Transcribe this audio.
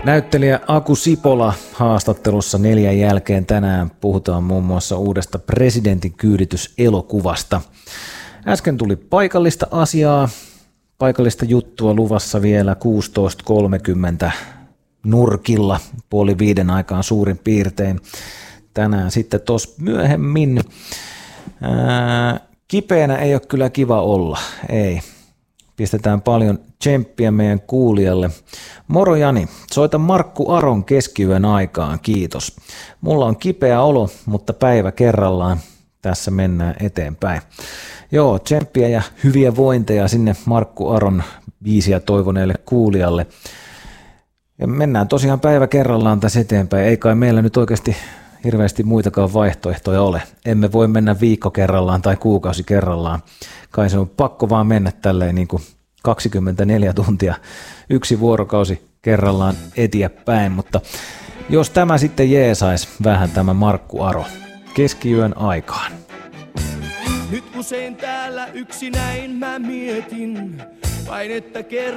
Näyttelijä Aku Sipola haastattelussa 4 jälkeen tänään puhutaan muun muassa uudesta presidentin kyydityselokuvasta. Äsken tuli paikallista asiaa, paikallista juttua luvassa vielä 16.30 nurkilla, 4:30 aikaan suurin piirtein. Tänään sitten tuossa myöhemmin. Kipeänä ei ole kyllä kiva olla, ei. Pistetään paljon tsemppiä meidän kuulijalle. Moro Jani, soita Markku Aron keskiyön aikaan, kiitos. Mulla on kipeä olo, mutta päivä kerrallaan. Tässä mennään eteenpäin. Joo, tsemppiä ja hyviä vointeja sinne Markku Aron biisiä toivoneelle kuulijalle. Ja mennään tosiaan päivä kerrallaan tässä eteenpäin. Ei kai meillä nyt oikeasti hirveästi muitakaan vaihtoehtoja ole. Emme voi mennä viikko kerrallaan tai kuukausi kerrallaan. Kai se on pakko vaan mennä tälleen niin kuin 24 tuntia, 1 vuorokausi kerrallaan eteenpäin. Mutta jos tämä sitten jeesaisi vähän tämä Markku Aro keskiyön aikaan. Nyt usein täällä yksinäin mä mietin, vain että